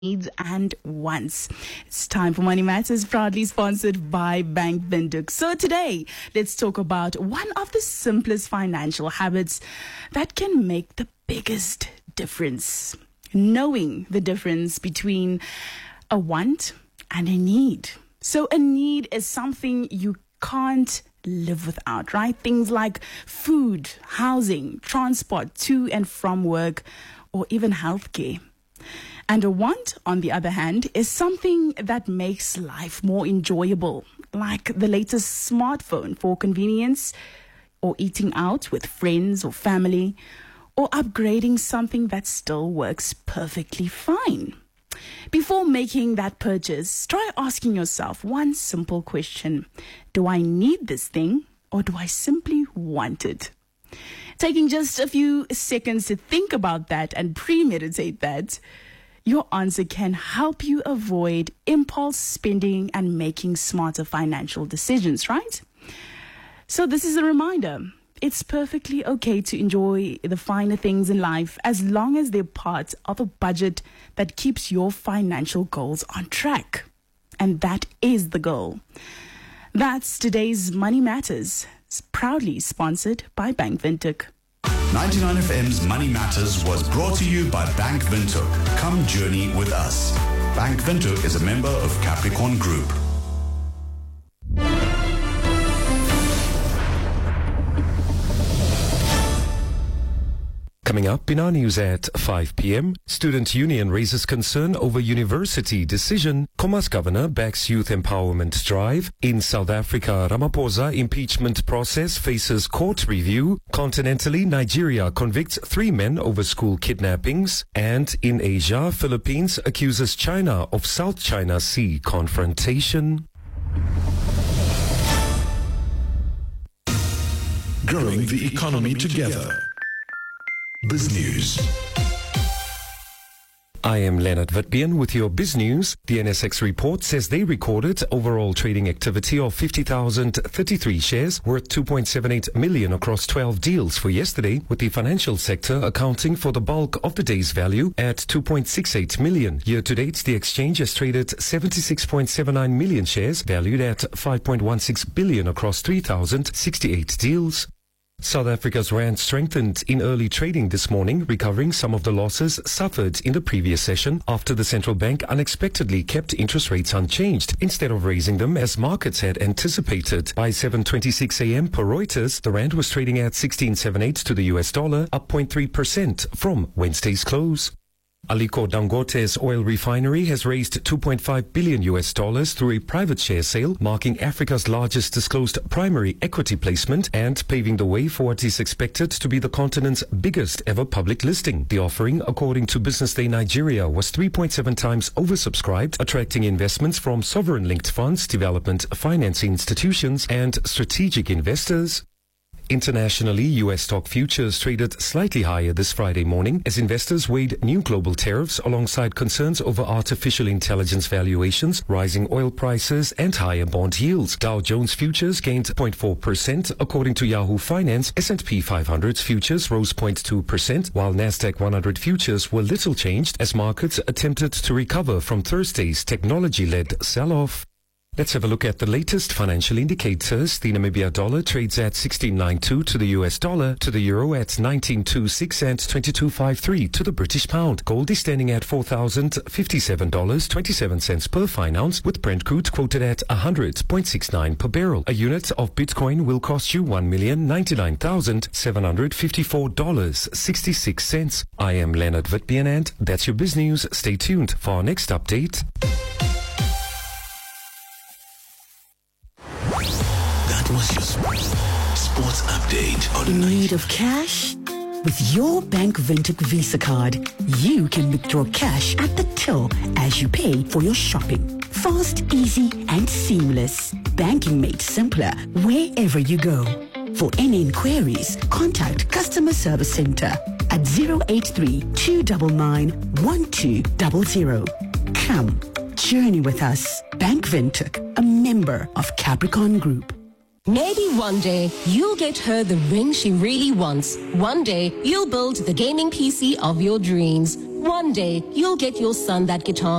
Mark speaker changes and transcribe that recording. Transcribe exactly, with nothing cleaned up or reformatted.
Speaker 1: needs and wants. It's time for Money Matters, proudly sponsored by Bank Windhoek. So today, let's talk about one of the simplest financial habits that can make the biggest difference. Knowing the difference between a want and a need. So a need is something you can't live without, right? Things like food, housing, transport to and from work, or even healthcare. And a want, on the other hand, is something that makes life more enjoyable, like the latest smartphone for convenience, or eating out with friends or family, or upgrading something that still works perfectly fine. Before making that purchase, try asking yourself one simple question. Do I need this thing, or do I simply want it? Taking just a few seconds to think about that and premeditate that, your answer can help you avoid impulse spending and making smarter financial decisions, right? So this is a reminder. It's perfectly okay to enjoy the finer things in life as long as they're part of a budget that keeps your financial goals on track. And that is the goal. That's today's Money Matters, proudly sponsored by Bank Windhoek.
Speaker 2: ninety-nine F M's Money Matters was brought to you by Bank Windhoek. Come journey with us. Bank Windhoek is a member of Capricorn Group.
Speaker 3: Coming up in our news at five p.m, Student Union raises concern over university decision. Comas governor backs youth empowerment drive. In South Africa, Ramaphosa impeachment process faces court review. Continentally, Nigeria convicts three men over school kidnappings. And in Asia, Philippines accuses China of South China Sea confrontation.
Speaker 2: Growing the economy together. Biz News.
Speaker 3: I am Leonard Witbeen with your Biz News. The N S X report says they recorded overall trading activity of fifty thousand thirty-three shares worth two point seven eight million across twelve deals for yesterday, with the financial sector accounting for the bulk of the day's value at two point six eight million. Year to date, the exchange has traded seventy-six point seven nine million shares valued at five point one six billion across three thousand sixty-eight deals. South Africa's rand strengthened in early trading this morning, recovering some of the losses suffered in the previous session after the central bank unexpectedly kept interest rates unchanged instead of raising them as markets had anticipated. By seven twenty-six a.m. per Reuters, the rand was trading at sixteen seventy-eight to the U S dollar, up zero point three percent from Wednesday's close. Aliko Dangote's oil refinery has raised two point five billion U S dollars through a private share sale, marking Africa's largest disclosed primary equity placement and paving the way for what is expected to be the continent's biggest ever public listing. The offering, according to Business Day Nigeria, was three point seven times oversubscribed, attracting investments from sovereign-linked funds, development finance institutions, and strategic investors. Internationally, U S stock futures traded slightly higher this Friday morning as investors weighed new global tariffs alongside concerns over artificial intelligence valuations, rising oil prices, and higher bond yields. Dow Jones futures gained zero point four percent. According to Yahoo Finance, S and P five hundred futures rose zero point two percent, while Nasdaq one hundred futures were little changed as markets attempted to recover from Thursday's technology-led sell-off. Let's have a look at the latest financial indicators. The Namibia dollar trades at sixteen ninety-two to the U S dollar, to the euro at nineteen twenty-six and twenty-two fifty-three to the British pound. Gold is standing at four thousand fifty-seven dollars and twenty-seven cents per fine ounce, with Brent crude quoted at one hundred point six nine per barrel. A unit of Bitcoin will cost you one million ninety-nine thousand seven hundred fifty-four dollars and sixty-six cents. I am Leonard Witbeen, and that's your Biz News. Stay tuned for our next update.
Speaker 2: Was your sports update on
Speaker 4: In need of cash? With your Bank Windhoek Visa card, you can withdraw cash at the till as you pay for your shopping. Fast, easy, and seamless. Banking made simpler wherever you go. For any inquiries, contact Customer Service Center at zero eight three, two nine nine, one two zero zero. Come, journey with us. Bank Windhoek, a member of Capricorn Group.
Speaker 5: Maybe one day you'll get her the ring she really wants. One day you'll build the gaming P C of your dreams. one day you'll get your son that guitar